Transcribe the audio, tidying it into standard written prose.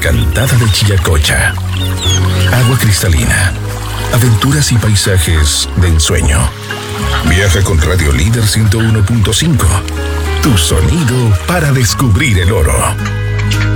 encantada de Chillacocha. Agua cristalina, aventuras y paisajes de ensueño. Viaja con Radio Líder 101.5. Tu sonido para descubrir el oro.